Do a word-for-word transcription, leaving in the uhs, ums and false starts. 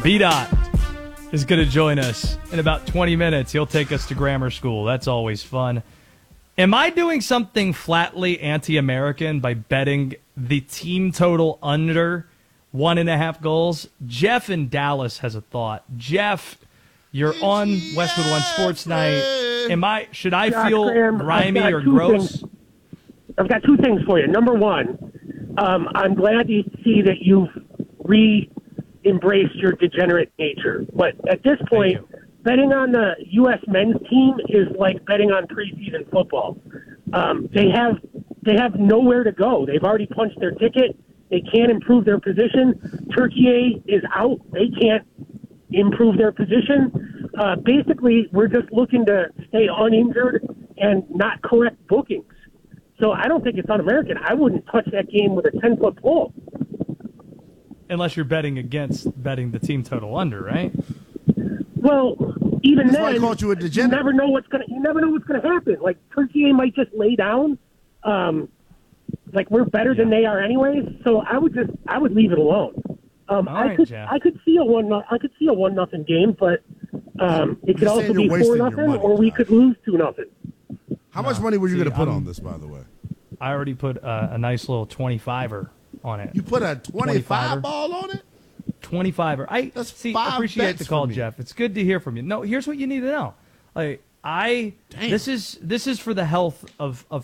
B-Dot is going to join us in about twenty minutes. He'll take us to grammar school. That's always fun. Am I doing something flatly anti-American by betting the team total under one and a half goals? Jeff in Dallas has a thought. Jeff, you're on Westwood One Sports Night. Am I? Should I Josh feel Graham, grimy or gross? Things. I've got two things for you. Number one, um, I'm glad to see that you've re-embraced your degenerate nature. But at this point, betting on the U S men's team is like betting on preseason football. Um, they have they have nowhere to go. They've already punched their ticket. They can't improve their position. Turkey is out. They can't improve their position. Uh, basically, we're just looking to stay uninjured and not correct bookings. So I don't think it's un-American. I wouldn't touch that game with a ten-foot pole. Unless you're betting against betting the team total under, right? Well, even That's then, why I called you a degenerate. you never know what's gonna. You never know what's gonna happen. Like Turkey might just lay down. Um, like we're better yeah. than they are anyways. So I would just I would leave it alone. Um, All I right, could Jeff. I could see a one I could see a one nothing game, but um, it could also be four nothing, or we could lose two nothing. How much money were you going to put I'm, on this, by the way? I already put uh, a nice little twenty-fiver on it. You put a twenty-five ball on it? twenty-fiver. I That's see. five Appreciate bets the call, for me. Jeff. It's good to hear from you. No, here's what you need to know. Like I, Damn. this is this is for the health of of